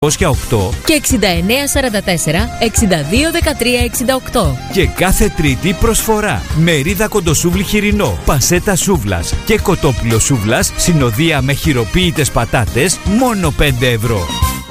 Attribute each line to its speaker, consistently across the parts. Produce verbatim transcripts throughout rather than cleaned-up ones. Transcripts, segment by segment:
Speaker 1: οκτώ
Speaker 2: και εξήντα εννέα σαράντα τέσσερα εξήντα δύο δεκατρία εξήντα οκτώ.
Speaker 1: Και κάθε Τρίτη προσφορά. Μερίδα κοντοσούβλι χοιρινό, πασέτα σούβλας και κοτόπουλο σούβλας συνοδεία με χειροποίητες πατάτες μόνο πέντε ευρώ.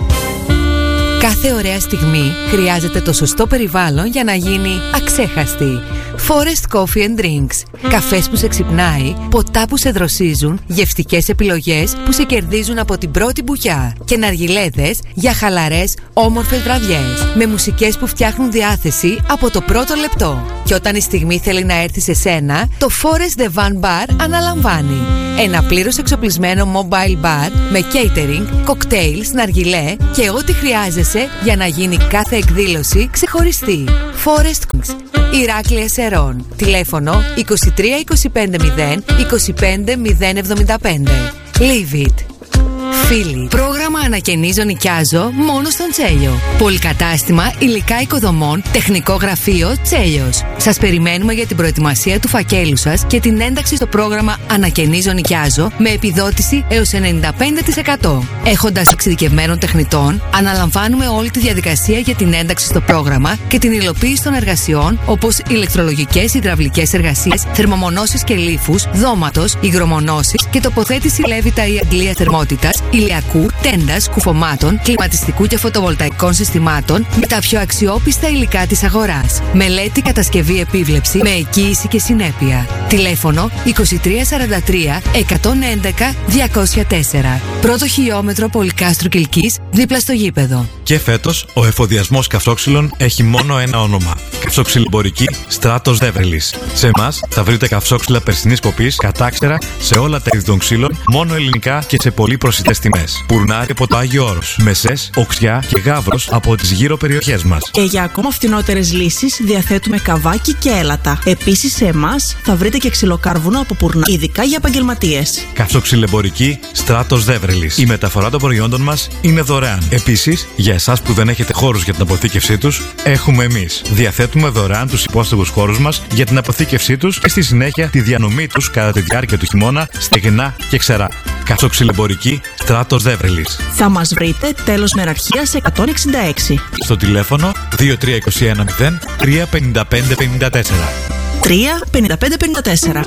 Speaker 3: Κάθε ωραία στιγμή χρειάζεται το σωστό περιβάλλον για να γίνει αξέχαστη. Forest Coffee and Drinks. Καφές που σε ξυπνάει, ποτά που σε δροσίζουν, γευστικές επιλογές που σε κερδίζουν από την πρώτη μπουκιά και ναργιλέδες για χαλαρές, όμορφες βραδιές. Με μουσικές που φτιάχνουν διάθεση από το πρώτο λεπτό. Και όταν η στιγμή θέλει να έρθει σε σένα, το Forest The Van Bar αναλαμβάνει. Ένα πλήρως εξοπλισμένο mobile bar με catering, cocktails, ναργιλέ και ό,τι χρειάζεσαι για να γίνει κάθε εκδήλωση ξεχωριστή. Forest Ηράκλεια Σερών. Τηλέφωνο είκοσι τρία είκοσι πέντε μηδέν είκοσι πέντε μηδέν εβδομήντα πέντε. Leave it. Φίλοι, πρόγραμμα ανακαινίζω νοικιάζω μόνο στον Τσέλιο. Πολυκατάστημα υλικά οικοδομών, τεχνικό γραφείο Τσέλιος. Σας περιμένουμε για την προετοιμασία του φακέλου σας και την ένταξη στο πρόγραμμα ανακαινίζω νοικιάζω με επιδότηση έως ενενήντα πέντε τοις εκατό. Έχοντας εξειδικευμένων τεχνητών, αναλαμβάνουμε όλη τη διαδικασία για την ένταξη στο πρόγραμμα και την υλοποίηση των εργασιών όπως ηλεκτρολογικές, υδραυλικές εργασίες, θερμομονώσεις και λίφους, δώματος, υγρομονώσεις και τοποθέτηση λέβητα ή αγγλία θερμότητας, ηλιακού, τέντας, κουφωμάτων, κλιματιστικού και φωτοβολταϊκών συστημάτων με τα πιο αξιόπιστα υλικά της αγοράς. Μελέτη, κατασκευή, επίβλεψη με εγγύηση και συνέπεια. Τηλέφωνο είκοσι τρία σαράντα τρία εκατόν έντεκα διακόσια τέσσερα. Πρώτο χιλιόμετρο Πολυκάστρου Κιλκής, δίπλα στο γήπεδο.
Speaker 4: Και φέτος ο εφοδιασμός καυσόξυλων έχει μόνο ένα όνομα. Καυσοξυλεμπορική Στράτος Δέβρελης. Σε εμάς θα βρείτε καυσόξυλα περσινής κοπής, κατάξερα σε όλα τα είδη των ξύλων, μόνο ελληνικά και σε πολύ προσιτές τιμές. Πουρνάρι από το Άγιο Όρος, Μεσές, Οξιά και Γαύρος από τις γύρω περιοχές μας.
Speaker 5: Και για ακόμα φθηνότερες λύσεις διαθέτουμε καβάκι και έλατα. Επίσης σε εμάς θα βρείτε και ξυλοκάρβουνο από πουρνά, ειδικά για επαγγελματίες.
Speaker 4: Καυσοξυλεμπορική Στράτος Δέβρελης. Η μεταφορά των προϊόντων μας είναι δωρεάν. Επίσης, για εσάς που δεν έχετε χώρους για την αποθήκευσή τους, έχουμε εμείς. Διαθέτουμε δωρεάν τους υπόστεγους χώρους μας για την αποθήκευσή τους και στη συνέχεια τη διανομή τους κατά τη διάρκεια του χειμώνα, στεγνά και ξερά. Καυσοξυλεμπορική Στράτος Δέβρελης.
Speaker 5: Θα μας βρείτε τέλος Μεραρχίας εκατόν εξήντα έξι.
Speaker 4: Στο τηλέφωνο δύο τρία δύο ένα μηδέν τρία πέντε πέντε πέντε τέσσερα.
Speaker 5: τρία πέντε πέντε πέντε τέσσερα.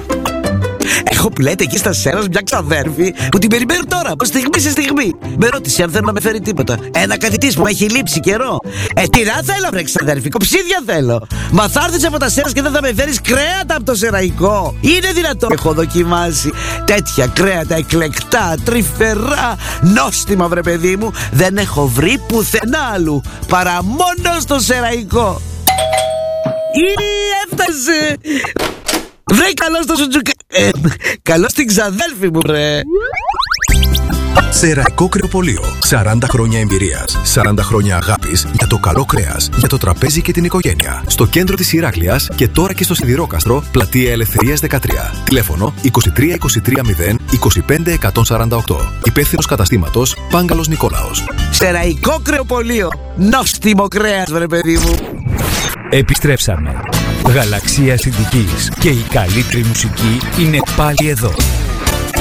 Speaker 6: Έχω που λέτε εκεί στα Σέρας μια ξαδέρφη που την περιμένω τώρα από στιγμή σε στιγμή. Με ρώτησε αν θέλω να με φέρει τίποτα. Ένα καθητής που με έχει λείψει καιρό. Ε, τυρά θέλω, βρε ξαδέρφη, κοψίδια θέλω. Μα θα έρθεις από τα Σέρας και δεν θα με φέρεις κρέατα από το σεραϊκό. Είναι δυνατό? Έχω δοκιμάσει τέτοια κρέατα εκλεκτά, τρυφερά, νόστιμα, βρε παιδί μου. Δεν έχω βρει πουθενά άλλου παρά μόνο στο σεραϊκό. Ή έφτασε. Βρε, καλώς στο σουτζουκ... Ε, καλώς στην ξαδέλφη μου, βρε.
Speaker 7: Σεραϊκό Κρεοπωλείο. σαράντα χρόνια εμπειρίας. σαράντα χρόνια αγάπης για το καλό κρέας, για το τραπέζι και την οικογένεια. Στο κέντρο της Ηράκλειας και τώρα και στο Σιδηρόκαστρο, πλατεία Ελευθερίας δεκατρία. Τηλέφωνο είκοσι τρία είκοσι τρία μηδέν είκοσι πέντε εκατόν σαράντα οκτώ. Υπεύθυνος καταστήματος Πάγκαλος Νικόλαος.
Speaker 6: Σεραϊκό Κρεοπωλείο. Νόστιμο κρέας, βρε παιδί μου.
Speaker 1: Επιστρέψαμε. Γαλαξία Συντικής και η καλύτερη μουσική είναι πάλι εδώ.